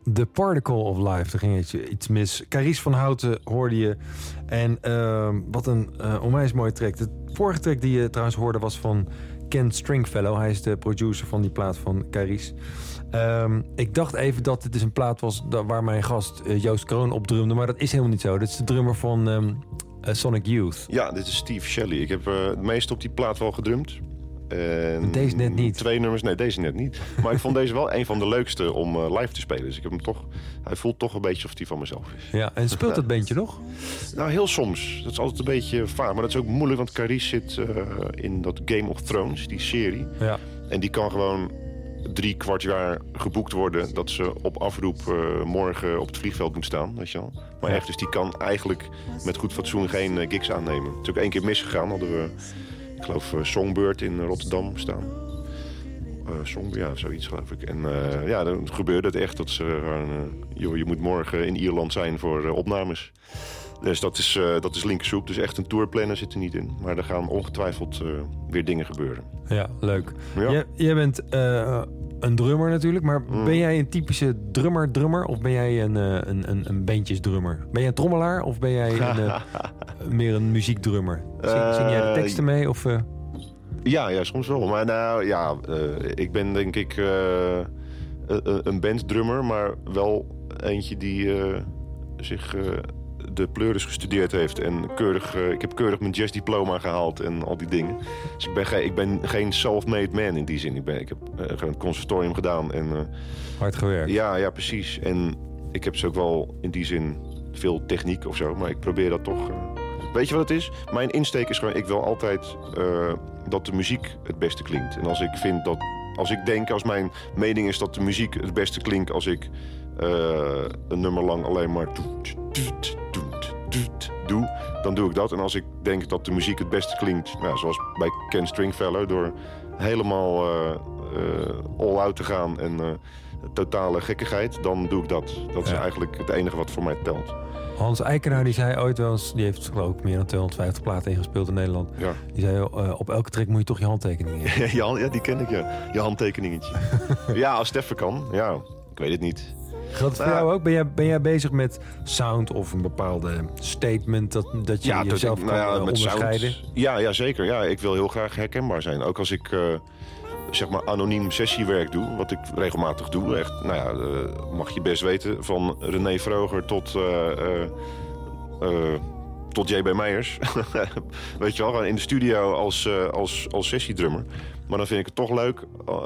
The Particle of Life. Er ging iets mis. Carice van Houten hoorde je. En wat een onwijs mooie track. De vorige track die je trouwens hoorde was van Ken Stringfellow. Hij is de producer van die plaat van Carice. Ik dacht even dat het dus een plaat was waar mijn gast Joost Kroon op drumde. Maar dat is helemaal niet zo. Dit is de drummer van Sonic Youth. Ja, dit is Steve Shelley. Ik heb het meest op die plaat wel gedrumd. Deze net niet. 2 nummers, nee, deze net niet. Maar ik vond deze wel een van de leukste om live te spelen. Dus ik heb hem toch, hij voelt toch een beetje of die van mezelf is. Ja, en speelt dat bandje nog? Nou, heel soms. Dat is altijd een beetje vaag. Maar dat is ook moeilijk, want Carice zit in dat Game of Thrones, die serie. Ja. En die kan gewoon 3/4 jaar geboekt worden dat ze op afroep morgen op het vliegveld moet staan. Weet je wel. Maar echt, dus die kan eigenlijk met goed fatsoen geen gigs aannemen. Het is ook 1 keer misgegaan. Hadden we, ik geloof, Songbird in Rotterdam staan. Songbird, ja, zoiets geloof ik. En ja, dan gebeurde het echt dat ze joh, je moet morgen in Ierland zijn voor opnames. Dus dat is linkersoep. Dus echt een tourplanner zit er niet in. Maar er gaan ongetwijfeld weer dingen gebeuren. Ja, leuk. Ja. Jij bent een drummer natuurlijk. Maar ben jij een typische drummer? Of ben jij een bandjesdrummer? Ben jij een trommelaar? Of ben jij meer een muziekdrummer? Zing jij de teksten mee? Of, Ja, soms wel. Maar nou ja, ik ben denk ik een banddrummer. Maar wel eentje die zich... de pleuris gestudeerd heeft en ik heb keurig mijn jazzdiploma gehaald en al die dingen. Dus ik ben geen self-made man in die zin. Ik heb gewoon het conservatorium gedaan en hard gewerkt. Ja, precies. En ik heb dus ook wel in die zin veel techniek of zo, maar ik probeer dat toch. Weet je wat het is? Mijn insteek is gewoon, ik wil altijd dat de muziek het beste klinkt. En als mijn mening is dat de muziek het beste klinkt als ik een nummer lang alleen maar doe, dan doe ik dat. En als ik denk dat de muziek het beste klinkt, nou, zoals bij Ken Stringfellow, door helemaal all-out te gaan en totale gekkigheid, dan doe ik dat. Dat is eigenlijk het enige wat voor mij telt. Hans Eikenaar die zei ooit wel eens, die heeft geloof ik meer dan 250 platen ingespeeld in Nederland. Ja. Die zei, op elke track moet je toch je handtekening in. Ja, die ken ik, ja. Je handtekeningetje. Ja, als het even kan. Ja, ik weet het niet. Geldt het voor jou ook? Ben jij bezig met sound of een bepaalde statement dat je jezelf kan onderscheiden? Sound, ja, zeker. Ja, ik wil heel graag herkenbaar zijn. Ook als ik zeg maar anoniem sessiewerk doe, wat ik regelmatig doe. Echt, nou ja, mag je best weten, van René Vroger tot J.B. Meijers. Weet je wel, in de studio als sessiedrummer. Maar dan vind ik het toch leuk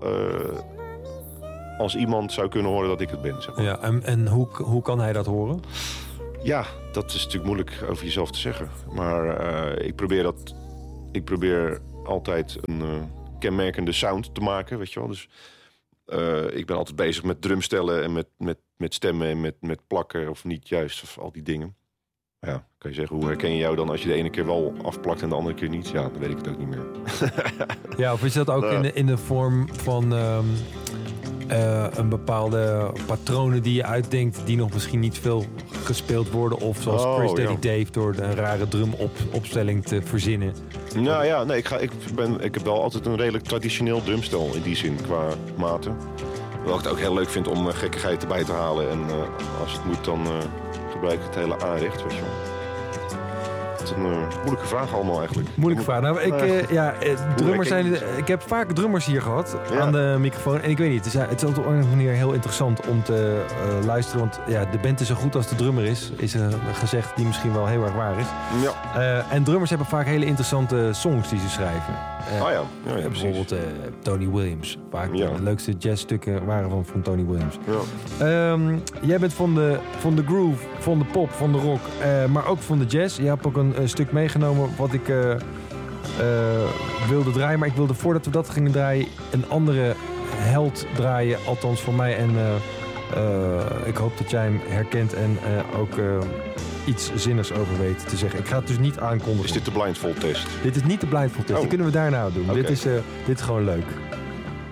als iemand zou kunnen horen dat ik het ben. Zeg maar. Ja, en hoe kan hij dat horen? Ja, dat is natuurlijk moeilijk over jezelf te zeggen. Maar ik probeer altijd een kenmerkende sound te maken, weet je wel. Dus ik ben altijd bezig met drumstellen en met stemmen en met plakken of niet juist of al die dingen. Ja, kan je zeggen, hoe herken je jou dan als je de ene keer wel afplakt en de andere keer niet? Ja, dan weet ik het ook niet meer. Ja, of is dat ook in de vorm van een bepaalde patronen die je uitdenkt die nog misschien niet veel gespeeld worden? Of zoals Chris Daddy Dave door een rare drumopstelling te verzinnen? Nou ja, nee, ik heb wel altijd een redelijk traditioneel drumstel in die zin qua maten. Wat ik het ook heel leuk vind om gekkigheid erbij te halen. En als het moet, dan gebruik ik het hele aanrecht, weet je wel. Het is een moeilijke vraag allemaal eigenlijk. Moeilijke vraag. Nou, drummers ik heb vaak drummers hier gehad aan de microfoon. En ik weet niet, het is op een manier heel interessant om te luisteren. Want ja, de band is zo goed als de drummer is een gezegd die misschien wel heel erg waar is. Ja. En drummers hebben vaak hele interessante songs die ze schrijven. Bijvoorbeeld Tony Williams. Vaak de leukste jazzstukken waren van Tony Williams. Ja. Jij bent van de groove, van de pop, van de rock, maar ook van de jazz. Je hebt ook een stuk meegenomen wat ik wilde draaien. Maar ik wilde voordat we dat gingen draaien een andere held draaien. Althans voor mij. En ik hoop dat jij hem herkent en ook iets zinnigs over weet te zeggen. Ik ga het dus niet aankondigen. Is dit de blindfold test? Dit is niet de blindfold test. Die kunnen we daarna doen. Okay. Dit is gewoon leuk.